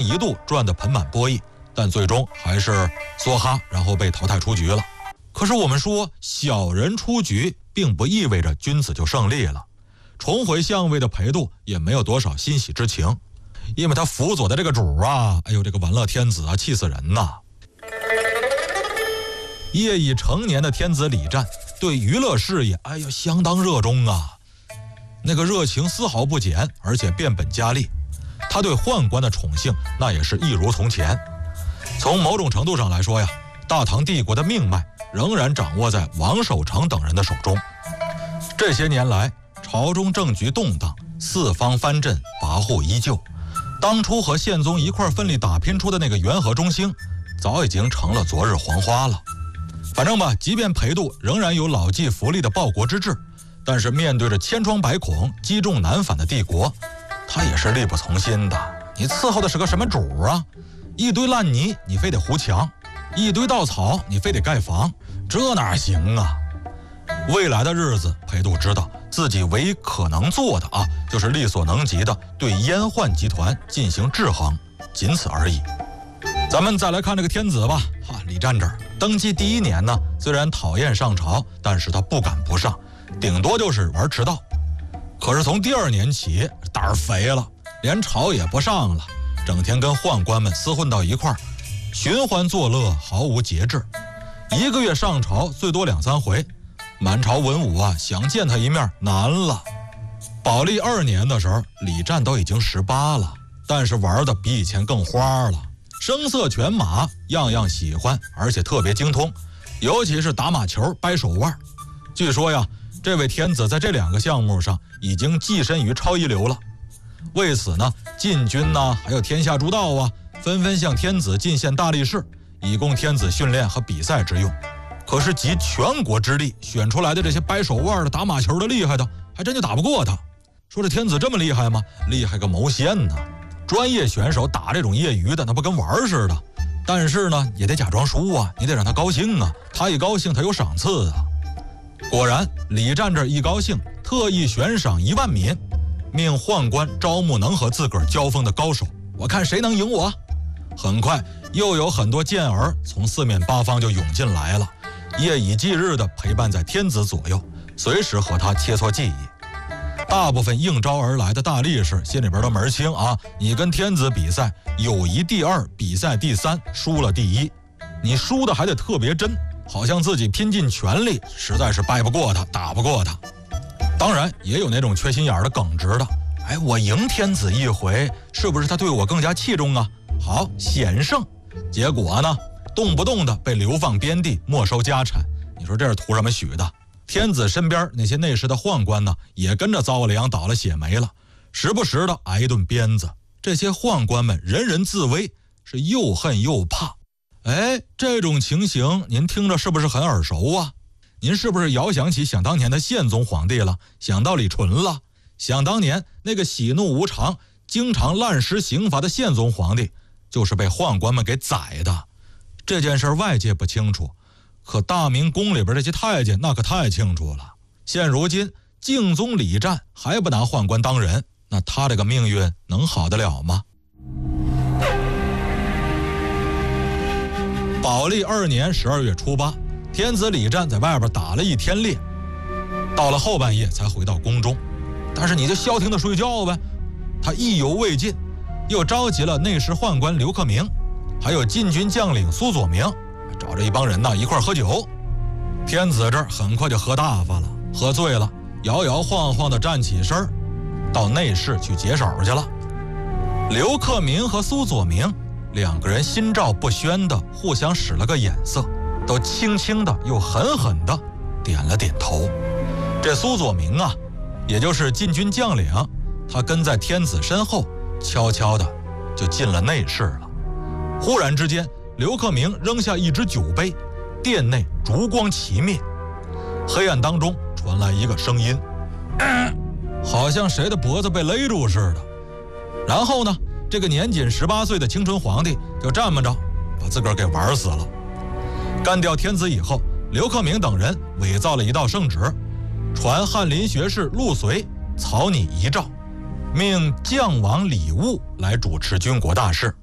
一度赚得盆满钵溢，但最终还是梭哈，然后被淘汰出局了。可是我们说，小人出局并不意味着君子就胜利了。重回相位的裴度也没有多少欣喜之情，因为他辅佐的这个主啊，哎呦，这个玩乐天子啊，气死人呐！业已成年的天子李湛对娱乐事业，哎呦，相当热衷啊，那个热情丝毫不减，而且变本加厉。他对宦官的宠幸那也是一如从前。从某种程度上来说呀，大唐帝国的命脉仍然掌握在王守成等人的手中。这些年来，朝中政局动荡，四方藩镇跋扈依旧。当初和宪宗一块奋力打拼出的那个元和中兴，早已经成了昨日黄花了。反正吧，即便裴度仍然有老骥伏枥的报国之志，但是面对着千疮百孔、积重难返的帝国，他也是力不从心的。你伺候的是个什么主啊？一堆烂泥你非得糊墙，一堆稻草你非得盖房，这哪行啊？未来的日子，裴度知道自己唯一可能做的啊，就是力所能及的对阉宦集团进行制衡，仅此而已。咱们再来看这个天子吧，李湛这儿登基第一年呢，虽然讨厌上朝，但是他不敢不上，顶多就是玩迟到。可是从第2年起，胆儿肥了，连朝也不上了，整天跟宦官们厮混到一块儿，寻欢作乐，毫无节制。1个月上朝最多2、3回，满朝文武啊，想见他一面难了。宝历2年的时候，李湛都已经18了，但是玩的比以前更花了，声色犬马样样喜欢，而且特别精通，尤其是打马球、掰手腕。据说呀，这位天子在这2个项目上已经跻身于超一流了。为此呢，禁军呐，还有天下诸道啊，纷纷向天子进献大力士，以供天子训练和比赛之用。可是集全国之力选出来的这些掰手腕的、打马球的厉害的，还真就打不过他。说这天子这么厉害吗？厉害个毛线呢！专业选手打这种业余的，那不跟玩似的。但是呢，也得假装输啊，你得让他高兴啊，他一高兴他有赏赐啊。果然，李湛这一高兴，特意悬赏1万民，命宦官招募能和自个儿交锋的高手，我看谁能赢我。很快又有很多健儿从四面八方就涌进来了，夜以继日地陪伴在天子左右，随时和他切磋技艺。大部分应招而来的大力士心里边都门清啊，你跟天子比赛，友谊第2，比赛第3，输了第1，你输的还得特别真，好像自己拼尽全力，实在是掰不过他，打不过他。当然也有那种缺心眼的耿直的，哎，我赢天子一回，是不是他对我更加器重啊？好，险胜。结果呢，动不动的被流放边地，没收家产，你说这是图什么许的？天子身边那些内侍的宦官呢，也跟着遭了殃，倒了血霉了，时不时的挨一顿鞭子。这些宦官们人人自危，是又恨又怕。哎，这种情形您听着是不是很耳熟啊？您是不是遥想起想当年的宪宗皇帝了？想到李纯了？想当年那个喜怒无常、经常滥施刑罚的宪宗皇帝，就是被宦官们给宰的。这件事外界不清楚，可大明宫里边这些太监那可太清楚了。现如今敬宗李湛还不拿宦官当人，那他这个命运能好得了吗？宝历2年12月初8，天子李湛在外边打了1天猎，到了后半夜才回到宫中。但是你就消停的睡觉呗。他意犹未尽，又召集了内侍宦官刘克明，还有禁军将领苏佐明，找着一帮人呢一块喝酒。天子这儿很快就喝大发了，喝醉了，摇摇晃晃的站起身，到内室去解手去了。刘克明和苏佐明2个人心照不宣的互相使了个眼色，都轻轻的又狠狠的点了点头。这苏佐明啊，也就是禁军将领，他跟在天子身后，悄悄的就进了内室了。忽然之间，刘克明扔下一只酒杯，殿内烛光齐灭，黑暗当中传来一个声音，好像谁的脖子被勒住似的。然后呢，这个年仅18岁的清纯皇帝就这么着把自个儿给玩死了。干掉天子以后，刘克明等人伪造了一道圣旨，传翰林学士陆随草拟遗诏，命将王李务来主持军国大事。